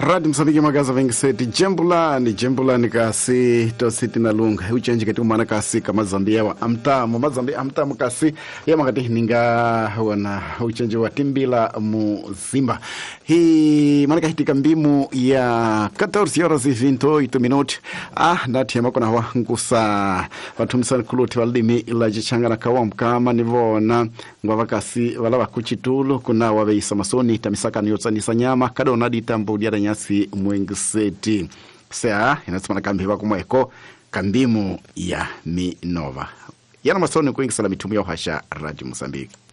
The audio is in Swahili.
Radi Msambiki magaza vengi seti jembula ni kasi to siti na lunga uchenji kati umana kasi kama Zambia wa amta mkasi ya makati ninga wana uchenji wa timbila muzimba hii manaka hitika mbimu ya 14 horas e 28 minutos nati yamako na ngusa watumisa kuluti walimi ilaji changa na kawamka manivona ngwa kasi wala wakuchitulu kuna wabeisa masoni tamisaka niyotsa sanyama kado nadi tambo diara nyasi mwengiseti sea inatsumana kambi wako mweko kambimu ya Minova yana masoni kuingi salamitumia uhasha Radio Mozambique.